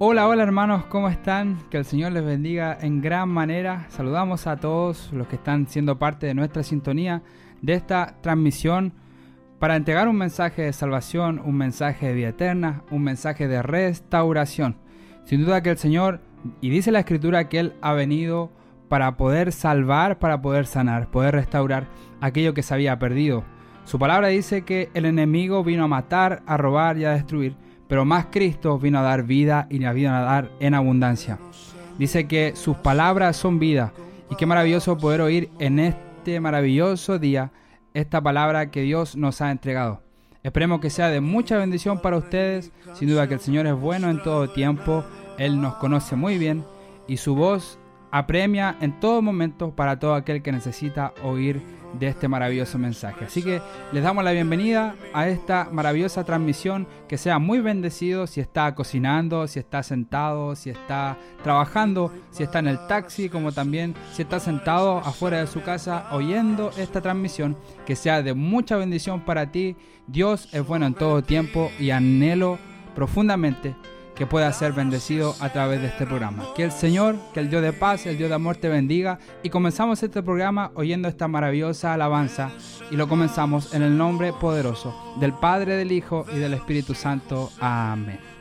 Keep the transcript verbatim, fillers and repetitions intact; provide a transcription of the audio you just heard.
Hola, hola hermanos, ¿cómo están? Que el Señor les bendiga en gran manera. Saludamos a todos los que están siendo parte de nuestra sintonía de esta transmisión para entregar un mensaje de salvación, un mensaje de vida eterna, un mensaje de restauración. Sin duda que el Señor, y dice la Escritura que Él ha venido para poder salvar, para poder sanar, poder restaurar aquello que se había perdido. Su palabra dice que el enemigo vino a matar, a robar y a destruir, pero más Cristo vino a dar vida y la vino a dar en abundancia. Dice que sus palabras son vida, y qué maravilloso poder oír en este maravilloso día esta palabra que Dios nos ha entregado. Esperemos que sea de mucha bendición para ustedes. Sin duda que el Señor es bueno en todo tiempo, Él nos conoce muy bien y su voz apremia en todo momento para todo aquel que necesita oír de este maravilloso mensaje. Así que les damos la bienvenida a esta maravillosa transmisión. Que sea muy bendecido si está cocinando, si está sentado, si está trabajando, si está en el taxi, como también si está sentado afuera de su casa oyendo esta transmisión. Que sea de mucha bendición para ti. Dios es bueno en todo tiempo y anhelo profundamente que pueda ser bendecido a través de este programa. Que el Señor, que el Dios de paz, el Dios de amor te bendiga. Y comenzamos este programa oyendo esta maravillosa alabanza. Y lo comenzamos en el nombre poderoso del Padre, del Hijo y del Espíritu Santo. Amén.